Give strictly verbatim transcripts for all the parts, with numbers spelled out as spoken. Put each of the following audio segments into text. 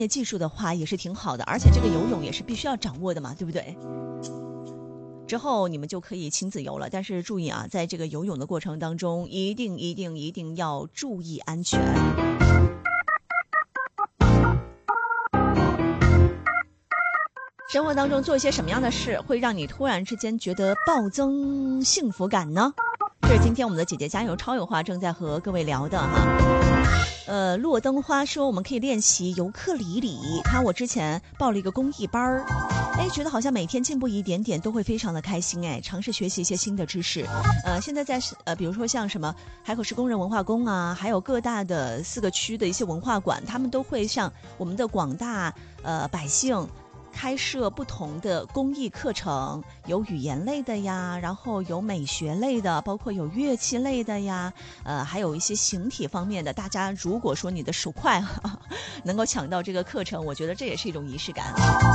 业技术的话也是挺好的，而且这个游泳也是必须要掌握的嘛，对不对？之后你们就可以亲子游了，但是注意啊，在这个游泳的过程当中，一定一定一定要注意安全。生活当中做一些什么样的事会让你突然之间觉得暴增幸福感呢？这是今天我们的姐姐加油超有话正在和各位聊的哈。呃，落灯花说我们可以练习尤克里里，他我之前报了一个公益班儿，哎，觉得好像每天进步一点点都会非常的开心哎，尝试学习一些新的知识。呃，现在在呃，比如说像什么海口市工人文化宫啊，还有各大的四个区的一些文化馆，他们都会向我们的广大呃百姓开设不同的公益课程，有语言类的呀，然后有美学类的，包括有乐器类的呀，呃，还有一些形体方面的。大家如果说你的手快呵呵能够抢到这个课程，我觉得这也是一种仪式感。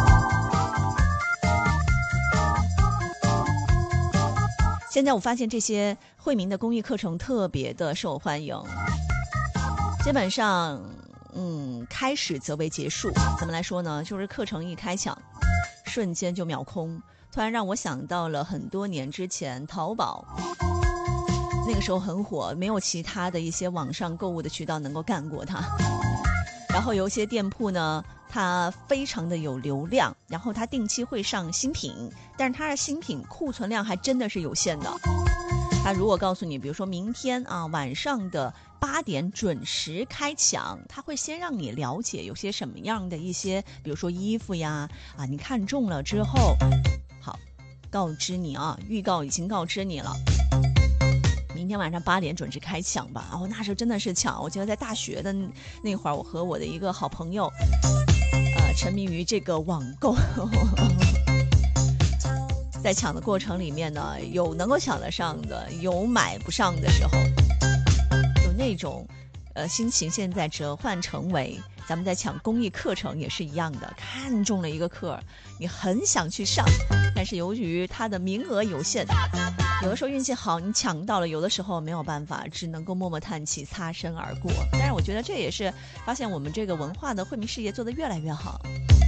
现在我发现这些惠民的公益课程特别的受欢迎，基本上嗯，开始则为结束。怎么来说呢？就是课程一开抢，瞬间就秒空。突然让我想到了很多年之前淘宝，那个时候很火，没有其他的一些网上购物的渠道能够干过它。然后有一些店铺呢，它非常的有流量，然后它定期会上新品，但是它的新品库存量还真的是有限的。他如果告诉你，比如说明天啊晚上的八点准时开抢，他会先让你了解有些什么样的一些，比如说衣服呀啊，你看中了之后，好，告知你啊，预告已经告知你了。明天晚上八点准时开抢吧！哦，那时候真的是抢。我记得在大学的那会儿，我和我的一个好朋友，呃，沉迷于这个网购。在抢的过程里面呢，有能够抢得上的，有买不上的时候，有那种呃心情。现在折换成为咱们在抢公益课程也是一样的，看中了一个课，你很想去上，但是由于它的名额有限，有的时候运气好你抢到了，有的时候没有办法，只能够默默叹气，擦身而过。但是我觉得这也是发现我们这个文化的惠民事业做得越来越好。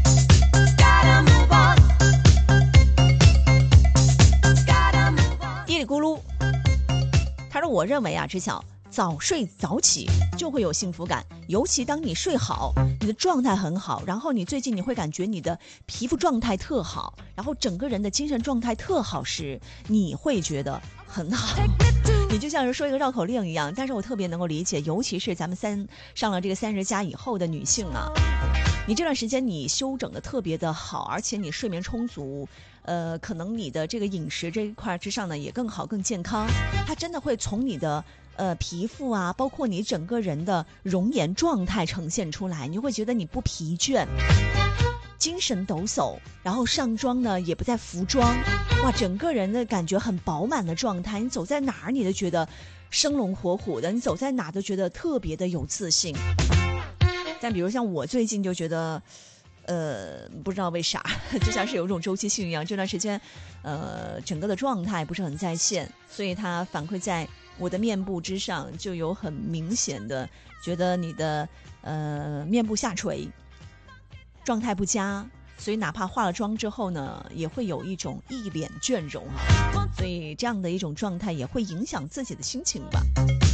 叽里咕噜，他说我认为啊，知晓早睡早起就会有幸福感，尤其当你睡好，你的状态很好，然后你最近你会感觉你的皮肤状态特好，然后整个人的精神状态特好时，你会觉得很好。你就像是说一个绕口令一样，但是我特别能够理解，尤其是咱们三上了这个三十加以后的女性啊，你这段时间你休整的特别的好，而且你睡眠充足，呃，可能你的这个饮食这一块之上呢也更好更健康，它真的会从你的呃皮肤啊，包括你整个人的容颜状态呈现出来，你就会觉得你不疲倦，精神抖擞，然后上妆呢也不再服装，哇，整个人的感觉很饱满的状态，你走在哪儿你都觉得生龙活虎的，你走在哪都觉得特别的有自信。但比如像我最近就觉得呃，不知道为啥，就像是有一种周期性一样，这段时间呃，整个的状态不是很在线，所以它反馈在我的面部之上，就有很明显的觉得你的呃面部下垂，状态不佳，所以哪怕化了妆之后呢，也会有一种一脸倦容啊，所以这样的一种状态也会影响自己的心情吧。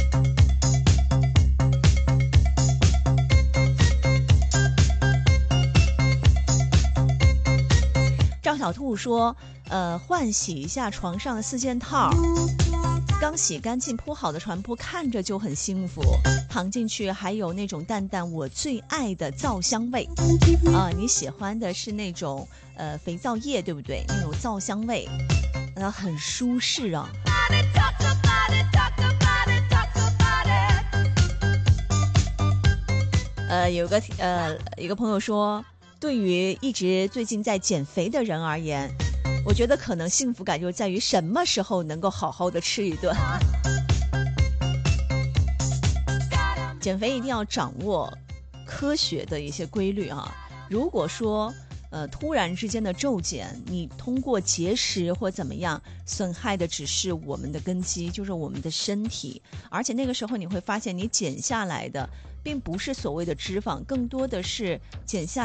赵小兔说呃，换洗一下床上的四件套，刚洗干净铺好的床铺看着就很幸福，躺进去还有那种淡淡我最爱的皂香味啊、呃，你喜欢的是那种呃肥皂液对不对？那种皂香味呃，很舒适啊。呃，有个呃一个朋友说，对于一直最近在减肥的人而言，我觉得可能幸福感就在于什么时候能够好好的吃一顿。减肥一定要掌握科学的一些规律啊。如果说呃突然之间的骤减，你通过节食或怎么样，损害的只是我们的根基，就是我们的身体。而且那个时候你会发现，你减下来的并不是所谓的脂肪，更多的是减下